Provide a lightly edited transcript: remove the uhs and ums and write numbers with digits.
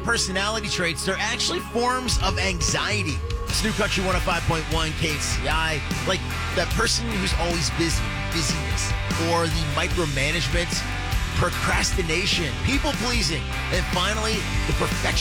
personality traits, they're actually forms of anxiety. It's New Country 105.1 KCI. Like that person who's always busy, busyness, or the micromanagement, procrastination, people pleasing, and finally, the perfection.